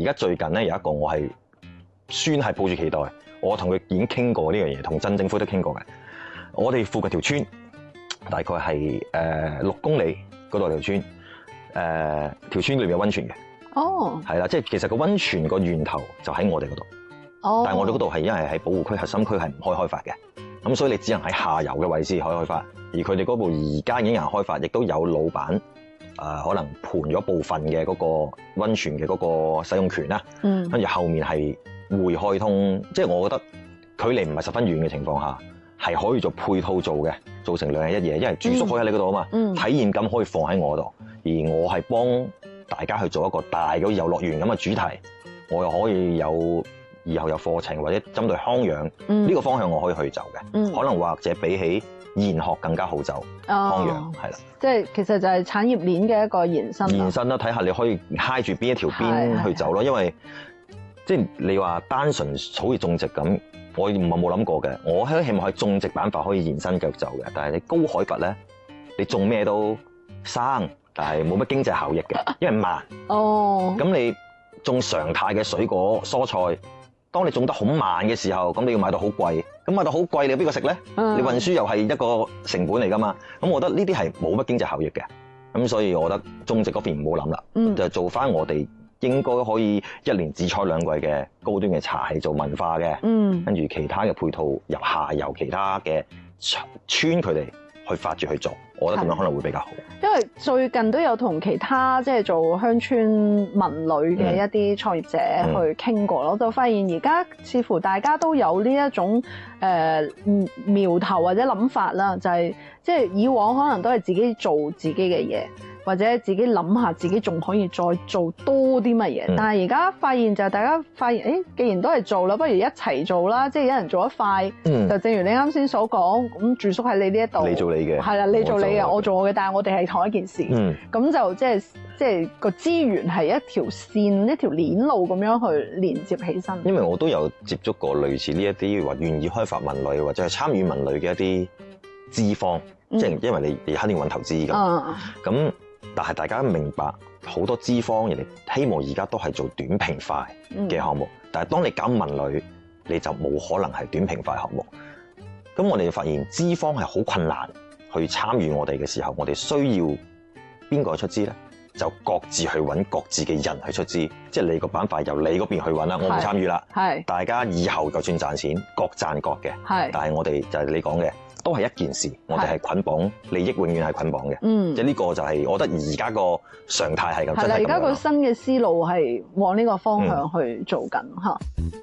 而家最近咧有一個我係算係抱住期待，我同佢已經傾過呢樣嘢，同鎮政府都傾過嘅。我哋附近條村大概係6公里嗰度條村，條村裏面有溫泉嘅。 哦， 係啦，即係其實個溫泉個源頭就喺我哋嗰度。 哦， 但係我哋嗰度係因為喺保護區核心區係唔開發嘅，咁所以你只能喺下游嘅位置可以開發。而佢哋嗰度而家已經有人開發，亦都有老闆可能盤咗部分嘅嗰個溫泉嘅嗰個使用權啦。跟住後面係會開通，即係我覺得距離唔係十分遠嘅情況下，係可以做配套做嘅，做成兩日一夜，因為住宿可以喺你嗰度啊嘛，體驗感可以放喺我度，而我係幫大家去做一個大嘅遊樂園咁嘅主題，我又可以有以後有課程或者針對康養呢個方向我可以去走嘅，可能或者比起研學更加好走。康養係啦， 即係其實就係產業鏈嘅一個延伸。 延伸啦，睇下你可以揩住邊一條邊去走咯，因為即係你話單純好似種植咁，我冇諗過嘅。我希望喺種植板塊可以延伸繼續走嘅，但係你高海拔咧，你種咩都生，但係冇乜經濟效益嘅，因為慢。哦，咁你種常態嘅水果蔬菜，當你種得好慢嘅時候，咁你要買到好貴，咁買到好貴，你邊個食咧？你運輸又係一個成本嚟噶嘛？咁我覺得呢啲係冇乜經濟效益嘅，咁所以我覺得種植嗰邊唔好諗啦，就做翻我哋應該可以一年只採2季嘅高端嘅茶係做文化嘅，跟住其他嘅配套由下游其他嘅村佢哋去發掘去做，我覺得咁樣可能會比較好。 因為最近都有同其他即係做鄉村文旅嘅一啲創業者去傾過咯，就發現而家似乎大家都有呢一種苗頭或者諗法啦，就係即係以往可能都係自己做自己嘅嘢，或者自己諗下自己仲可以再做多啲乜嘢，但係而家發現就係大家發現，既然都係做啦，不如一齊做啦，即係有人做一塊，就正如你啱先所講，咁住宿喺你呢一度， 你做你嘅， 係啦，你做你嘅，我做我嘅，但係我哋係同一件事，咁就即係個資源係一條線、一條鏈路咁樣去連接起身。因為我都有接觸過類似呢一啲話願意開發文旅或者係參與文旅嘅一啲資方，即係因為你肯定要揾投資㗎，咁。但係大家明白好多資方人哋希望而家都係做短平快嘅項目，但係當你搞文旅，你就冇可能係短平快項目。咁我哋就發現資方係好困難去參與我哋嘅時候，我哋需要邊個出資咧？就各自去揾各自嘅人去出資，即係你個板塊由你嗰邊去揾啦，我唔參與啦。係大家以後就算賺錢，各賺各嘅。係，但係我哋就係你講嘅。都係一件事，我哋係捆綁利益，永遠係捆綁嘅。即係呢個就係我覺得而家個常態係咁。係啦，而家個新嘅思路係往呢個方向去做緊嚇。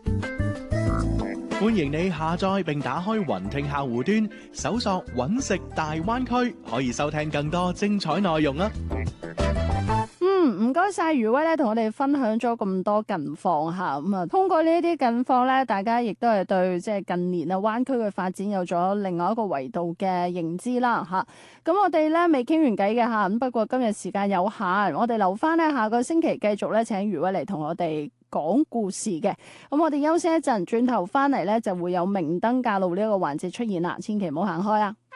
歡迎你下載並打開雲聽客戶端，搜索揾食大灣區，可以收聽更多精彩內容啊！ 唔該晒余威咧，同我哋分享咗咁多近況嚇，咁啊通過呢一啲近況咧，大家亦都係對即係近年啊灣區嘅發展有咗另外一個維度嘅認知啦嚇。咁我哋咧未傾完偈嘅嚇，咁不過今日時間有限，我哋留翻咧下個星期繼續咧請余威嚟同我哋講故事嘅。咁我哋休息一陣，轉頭翻嚟咧就會有明燈教路呢一個環節出現啦，千祈唔好行開啊！